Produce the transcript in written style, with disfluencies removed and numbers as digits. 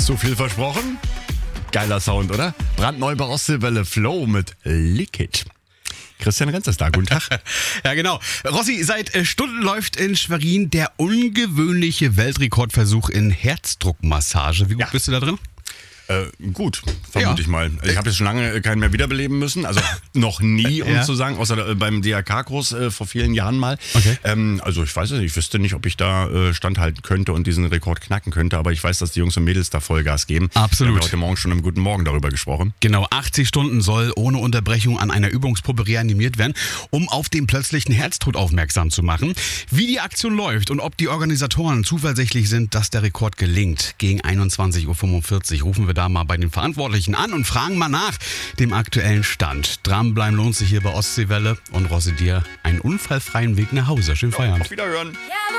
So viel versprochen? Geiler Sound, oder? Brandneu bei Ostseewelle Flow mit Lick It. Christian Renz ist da, guten Tag. Ja, genau. Rossi, seit Stunden läuft in Schwerin der ungewöhnliche Weltrekordversuch in Herzdruckmassage. Wie gut bist du da drin? Gut, vermute ich mal. Ich habe jetzt schon lange keinen mehr wiederbeleben müssen. Also noch nie, um zu sagen, außer beim DRK-Kurs vor vielen Jahren mal. Okay. Also ich weiß es nicht, ich wüsste nicht, ob ich da standhalten könnte und diesen Rekord knacken könnte. Aber ich weiß, dass die Jungs und Mädels da Vollgas geben. Absolut. Wir haben heute Morgen schon im Guten Morgen darüber gesprochen. Genau, 80 Stunden soll ohne Unterbrechung an einer Übungspuppe reanimiert werden, um auf den plötzlichen Herztod aufmerksam zu machen. Wie die Aktion läuft und ob die Organisatoren zuversichtlich sind, dass der Rekord gelingt, gegen 21.45 Uhr rufen wir da mal bei den Verantwortlichen an und fragen mal nach dem aktuellen Stand. Dranbleiben lohnt sich hier bei Ostseewelle und Rossi, dir einen unfallfreien Weg nach Hause. Schönen Feierabend. Auf Wiederhören.